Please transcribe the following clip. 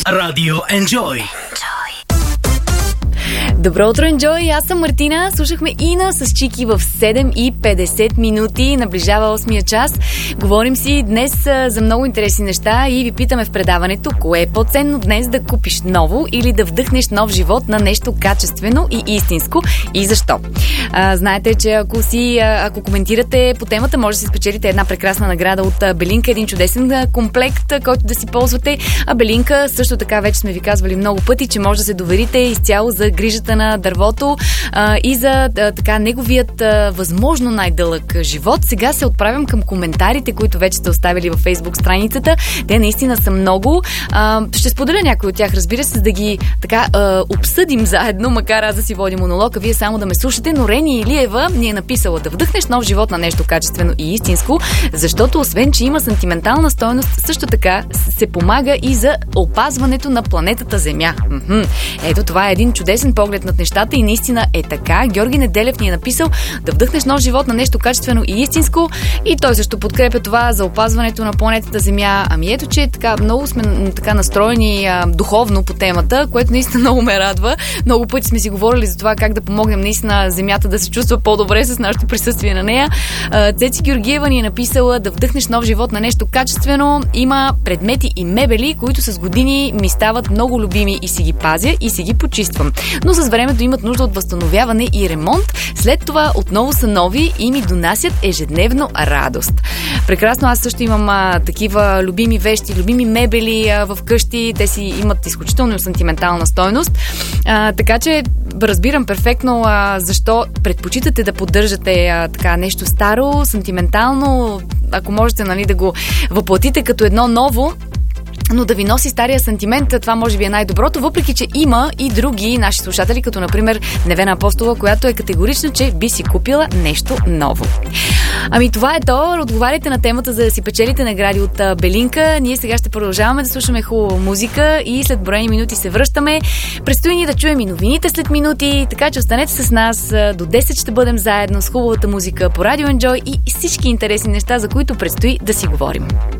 Радио Enjoy. Добро утро, Enjoy! Аз съм Мартина. Слушахме Ина с Чики в 7:50 минути. Наближава 8-я час. Говорим си днес за много интересни неща и ви питаме в предаването, кое е по-ценно днес, да купиш ново или да вдъхнеш нов живот на нещо качествено и истинско, и защо? Знаете, че ако коментирате по темата, може да си спечелите една прекрасна награда от Белинка, един чудесен комплект, който да си ползвате. А Белинка също така вече сме ви казвали много пъти, че може да се доверите изцяло за грижата на дървото и за така неговият възможно най-дълъг живот. Сега се отправям към коментарите, които вече сте оставили във Facebook страницата. Те наистина са много. Ще споделя някои от тях, разбира се, да ги така обсъдим заедно, макар аз да си водя монолог, а вие само да ме слушате. Но Рени Илиева ни е написала: да вдъхнеш нов живот на нещо качествено и истинско, защото освен, че има сантиментална стойност, също така се помага и за опазването на планетата Земя. Ето, това е един чудесен поглед над нещата и наистина е така. Георги Неделев ни е написал да вдъхнеш нов живот на нещо качествено и истинско, и той също подкрепя това за опазването на планетата Земя. Ами ето, че така много сме така настроени духовно по темата, което наистина много ме радва. Много пъти сме си говорили за това как да помогнем наистина Земята да се чувства по-добре с нашето присъствие на нея. Цеци Георгиева ни е написала да вдъхнеш нов живот на нещо качествено. Има предмети и мебели, които с години ми стават много любими и си ги пазя и си ги почиствам. Но с времето имат нужда от възстановяване и ремонт. След това отново са нови и ми донасят ежедневно радост. Прекрасно, аз също имам такива любими вещи, любими мебели в къщи. Те си имат изключително сантиментална стойност. Така че разбирам перфектно защо предпочитате да поддържате така нещо старо, сантиментално, ако можете, нали, да го въплатите като едно ново, но да ви носи стария сантимент, това може би е най-доброто, въпреки че има и други наши слушатели, като например Невена Апостола, която е категорична, че би си купила нещо ново. Ами това е то. Отговаряйте на темата, за да си печелите награди от Белинка. Ние сега ще продължаваме да слушаме хубава музика и след броени минути се връщаме. Предстои ни да чуем и новините след минути, така че останете с нас. До 10 ще бъдем заедно с хубавата музика по Радио Enjoy и всички интересни неща, за които предстои да си говорим.